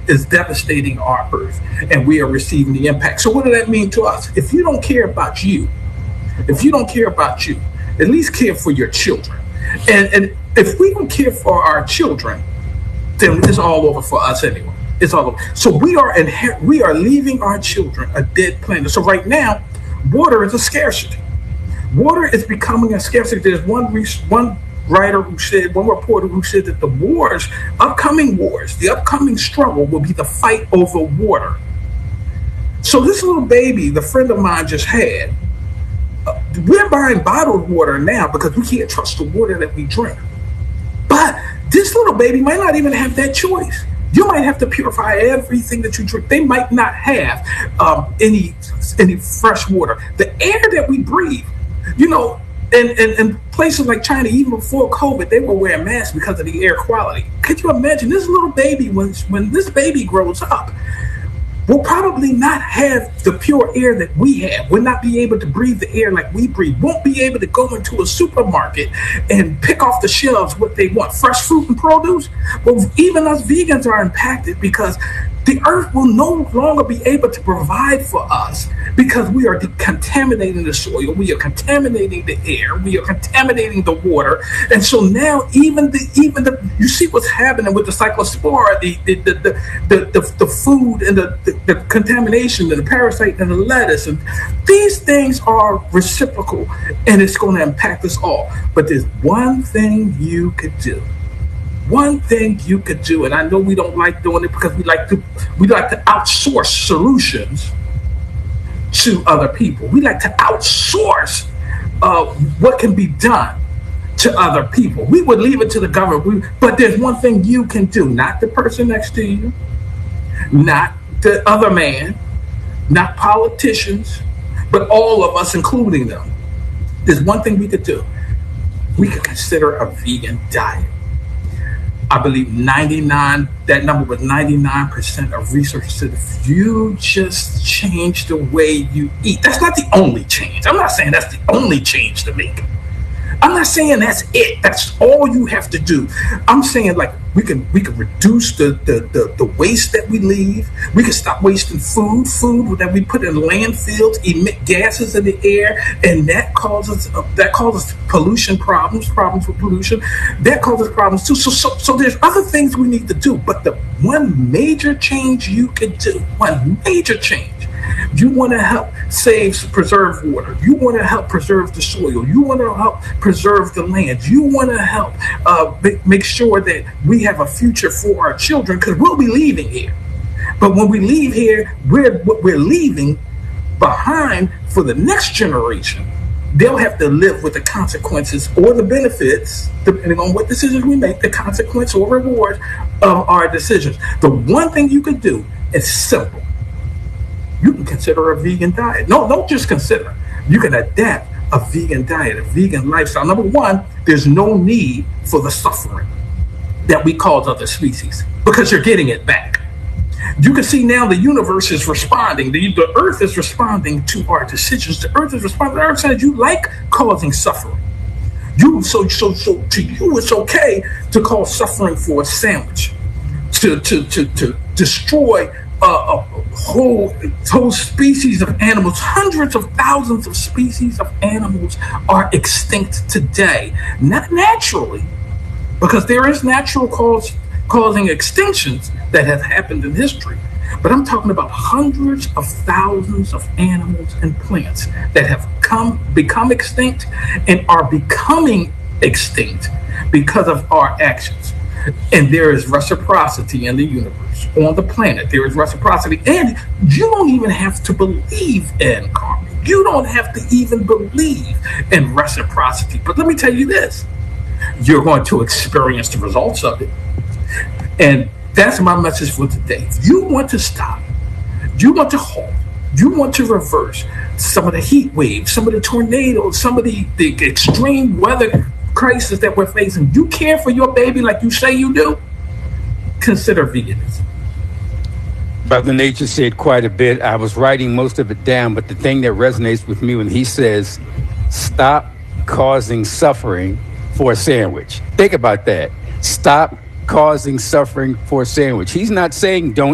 is devastating our earth, and we are receiving the impact. So what does that mean to us? If you don't care about you, at least care for your children. And if we don't care for our children, then it's all over for us anyway. It's all over. So we are leaving our children a dead planet. So right now, water is a scarcity. Water is becoming a scarcity. There's one reporter who said that the upcoming struggle will be the fight over water. So this little baby, the friend of mine just had, we're buying bottled water now because we can't trust the water that we drink. But this little baby might not even have that choice. You might have to purify everything that you drink. They might not have any fresh water. The air that we breathe, in places like China, even before COVID, they were wearing masks because of the air quality. Could you imagine this little baby, when this baby grows up, will probably not have the pure air that we have, will not be able to breathe the air like we breathe, won't be able to go into a supermarket and pick off the shelves what they want, fresh fruit and produce. Well, even us vegans are impacted because the earth will no longer be able to provide for us because we are contaminating the soil, we are contaminating the air, we are contaminating the water, and so now even you see what's happening with the cyclospora, the food and the contamination and the parasite and the lettuce, and these things are reciprocal, and it's going to impact us all. But there's one thing you could do. And I know we don't like doing it because we like to outsource solutions to other people. We like to outsource what can be done to other people. We would leave it to the government. But there's one thing you can do, not the person next to you, not the other man, not politicians, but all of us, including them. There's one thing we could do. We could consider a vegan diet. I believe that number was 99% of research said if you just change the way you eat. That's not the only change. I'm not saying that's the only change to make. I'm not saying that's it. That's all you have to do. I'm saying like we can reduce the waste that we leave. We can stop wasting food that we put in landfills, emit gases in the air, and that causes pollution problems with pollution. That causes problems too. So there's other things we need to do. But the one major change you can do, you want to help preserve water. You want to help preserve the soil. You want to help preserve the land. You want to help make sure that we have a future for our children, because we'll be leaving here. But when we leave here, we're leaving behind for the next generation. They'll have to live with the consequences or the benefits, depending on what decisions we make, the consequence or reward of our decisions. The one thing you can do is simple. You can consider a vegan diet. No, don't just consider. You can adapt a vegan diet, a vegan lifestyle. Number one, there's no need for the suffering that we cause other species because you're getting it back. You can see now the universe is responding. The earth is responding to our decisions. The earth is responding. The earth says you like causing suffering. So to you, it's okay to cause suffering for a sandwich, to destroy a whole species of animals. Hundreds of thousands of species of animals are extinct today, not naturally, because there is natural causing extinctions that have happened in history. But I'm talking about hundreds of thousands of animals and plants that have become extinct and are becoming extinct because of our actions. And there is reciprocity in the universe, on the planet. There is reciprocity. And you don't even have to believe in karma. You don't have to even believe in reciprocity. But let me tell you this. You're going to experience the results of it. And that's my message for today. If you want to stop, you want to halt, you want to reverse some of the heat waves, some of the tornadoes, some of the extreme weather crisis that we're facing, you care for your baby like you say you do, consider veganism. Brother Nature said quite a bit. I was writing most of it down, but the thing that resonates with me when he says, stop causing suffering for a sandwich. Think about that. Stop causing suffering for a sandwich. He's not saying don't